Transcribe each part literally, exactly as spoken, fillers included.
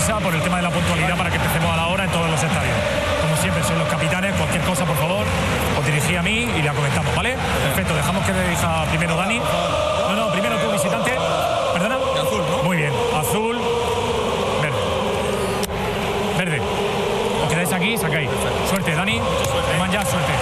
prisa por el tema de la puntualidad para que empecemos a la hora en todos los estadios. Como siempre, sois los capitanes, cualquier cosa, por favor, os dirigí a mí y la comentamos, ¿vale? Perfecto, dejamos que dirija primero Dani. No, no, primero tú, visitante. ¿Perdona? Azul, ¿no? Muy bien, azul, verde. Verde. Os quedáis aquí, sacáis. Suerte, Dani. Nemanja, suerte.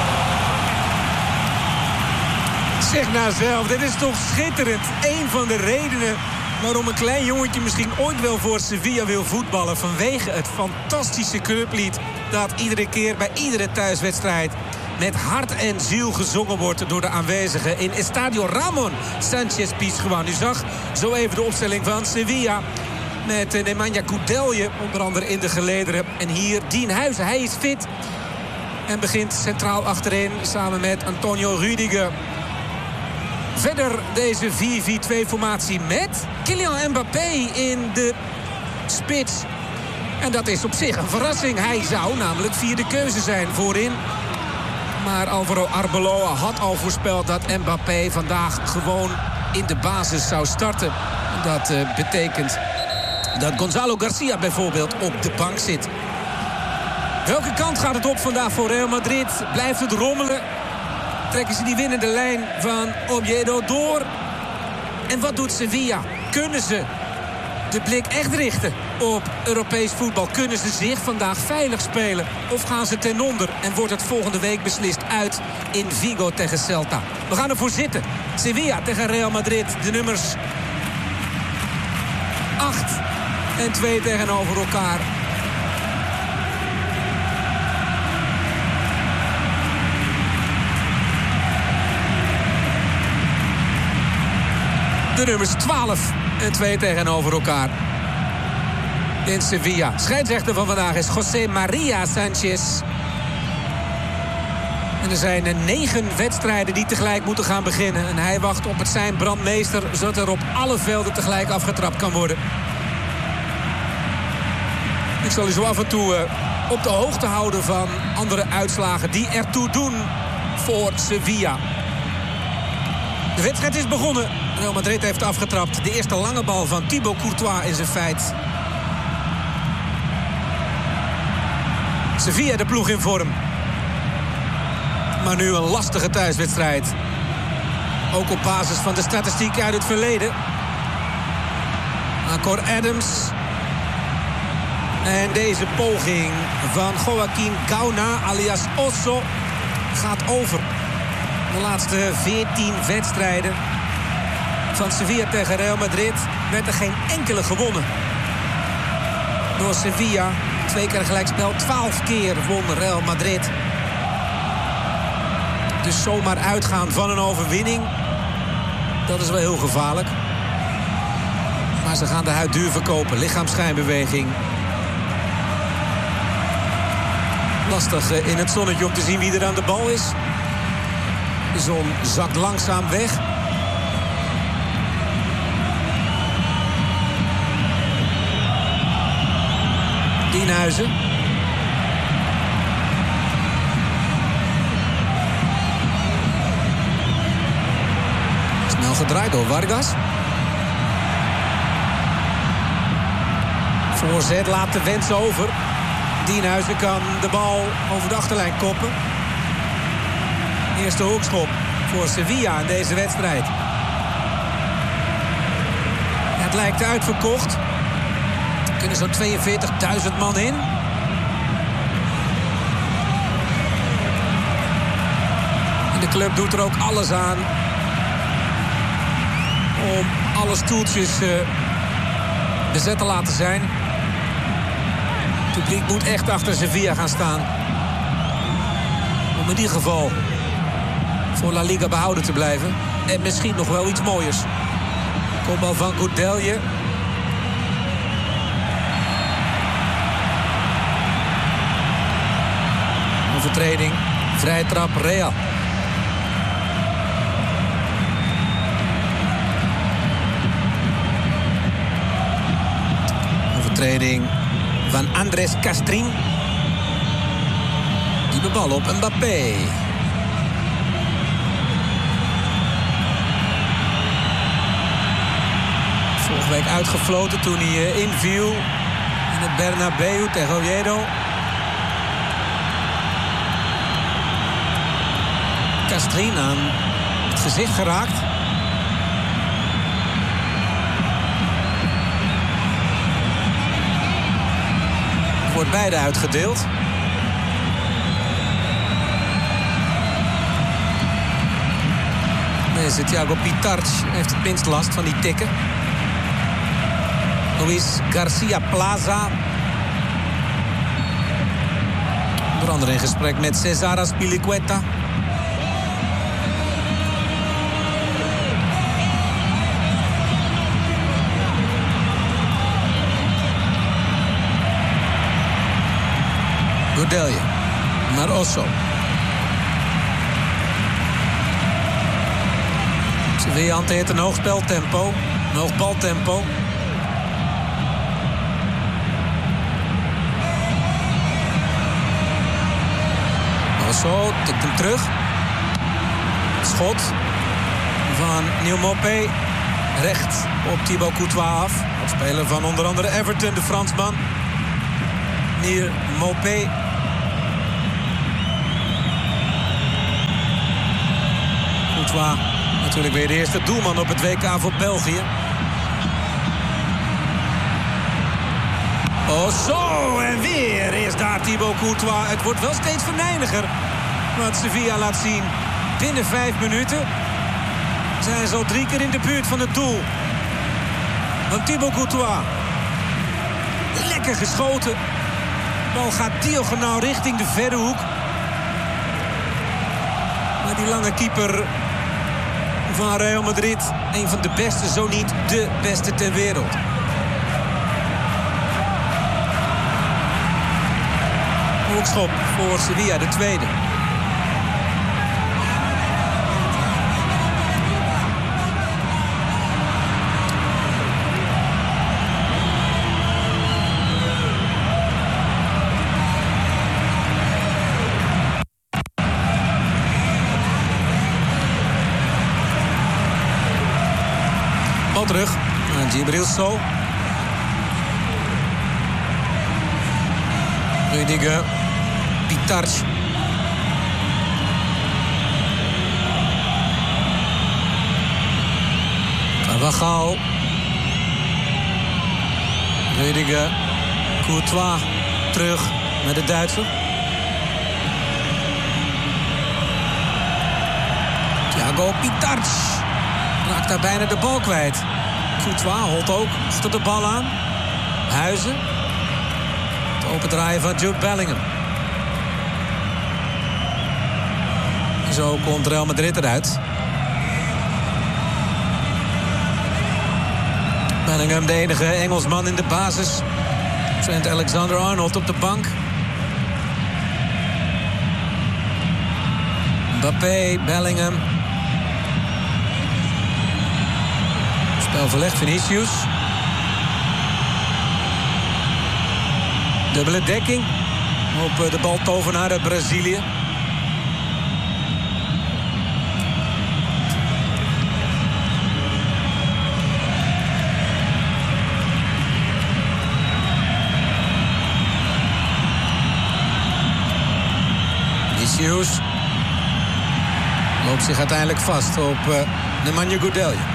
Zeg nou zelf, dit is toch schitterend. Eén van de redenen waarom een klein jongetje misschien ooit wel voor Sevilla wil voetballen. Vanwege het fantastische clublied dat iedere keer bij iedere thuiswedstrijd met hart en ziel gezongen wordt door de aanwezigen in Estadio Ramon Sánchez Pizjuán. U zag zo even de opstelling van Sevilla met Nemanja Goudelje onder andere in de gelederen. En hier Dien Huizen, hij is fit en begint centraal achterin samen met Antonio Rüdiger. Verder deze vier vier twee formatie met Kylian Mbappé in de spits. En dat is op zich een verrassing. Hij zou namelijk vierde keuze zijn voorin. Maar Alvaro Arbeloa had al voorspeld dat Mbappé vandaag gewoon in de basis zou starten. Dat uh, betekent dat Gonzalo Garcia bijvoorbeeld op de bank zit. Welke kant gaat het op vandaag voor Real Madrid? Blijft het rommelen? Trekken ze die winnende lijn van Oviedo door? En wat doet Sevilla? Kunnen ze de blik echt richten op Europees voetbal? Kunnen ze zich vandaag veilig spelen? Of gaan ze ten onder en wordt het volgende week beslist uit in Vigo tegen Celta? We gaan ervoor zitten. Sevilla tegen Real Madrid. De nummers acht en twee tegenover elkaar. De nummers twaalf en twee tegenover elkaar. In Sevilla. Scheidsrechter van vandaag is José María Sánchez. En er zijn negen wedstrijden die tegelijk moeten gaan beginnen. En hij wacht op het zijn brandmeester, zodat er op alle velden tegelijk afgetrapt kan worden. Ik zal u zo af en toe uh, op de hoogte houden van andere uitslagen die ertoe doen voor Sevilla. De wedstrijd is begonnen. Real Madrid heeft afgetrapt. De eerste lange bal van Thibaut Courtois is een feit. Sevilla de ploeg in vorm. Maar nu een lastige thuiswedstrijd. Ook op basis van de statistiek uit het verleden. Cor Adams. En deze poging van Joaquín Gauna alias Osso gaat over. De laatste veertien wedstrijden van Sevilla tegen Real Madrid werd er geen enkele gewonnen. Door Sevilla, twee keer gelijkspel, twaalf keer won Real Madrid. Dus zomaar uitgaan van een overwinning, dat is wel heel gevaarlijk. Maar ze gaan de huid duur verkopen, lichaamsschijnbeweging. Lastig in het zonnetje om te zien wie er aan de bal is. De zon zakt langzaam weg. Dienhuizen. Snel gedraaid door Vargas. Voorzet laat de wens over. Dienhuizen kan de bal over de achterlijn koppen. Eerste hoekschop voor Sevilla in deze wedstrijd. Het lijkt uitverkocht. Er kunnen zo'n tweeënveertigduizend man in. En de club doet er ook alles aan om alle stoeltjes uh, bezet te laten zijn. Het publiek moet echt achter Sevilla gaan staan. Om in ieder geval voor La Liga behouden te blijven. En misschien nog wel iets mooiers. Kopbal van Goudelje. Overtreding. Vrije trap Real. Overtreding van Andrés Castrin. Die de bal op Mbappé. Vorige week uitgefloten toen hij inviel. het Bernabeu tegen Oviedo. Castrin aan het gezicht geraakt. Wordt beide uitgedeeld. Deze Thiago Pitarch heeft het minst last van die tikken. Luis Garcia Plaza. Onder andere in gesprek met Cesar Azpilicueta. Goudelje naar Osso. Sevilla hanteert een hoog speltempo, een hoog baltempo. Osso tikt hem terug. Schot van Neal Maupay recht op Thibaut Courtois af. Speler van onder andere Everton, de Fransman. Neal Maupay. Courtois natuurlijk weer de eerste doelman op het W K voor België. Oh zo, en weer is daar Thibaut Courtois. Het wordt wel steeds venijniger wat Sevilla laat zien. Binnen vijf minuten zijn ze al drie keer in de buurt van het doel van Thibaut Courtois. Lekker geschoten. De bal gaat diagonaal richting de verre hoek. Maar die lange keeper van Real Madrid, een van de beste, zo niet de beste ter wereld. Hoekschop voor Sevilla, de tweede. Bal terug aan Djibril Sow. Rudiger. Pitarch. Carvajal. Rudiger. Courtois terug naar de Duitser. Thiago Pitarch raakt daar bijna de bal kwijt. Courtois holt ook achter de bal aan. Huizen. Het opendraaien van Jude Bellingham. Zo komt Real Madrid eruit. Bellingham, de enige Engelsman in de basis. Trent Alexander-Arnold op de bank. Mbappé, Bellingham. Spel verlegd, Vinicius. Dubbele dekking op de baltovenaar uit Brazilië. Vinicius loopt zich uiteindelijk vast op uh, Nemanja Goudelje.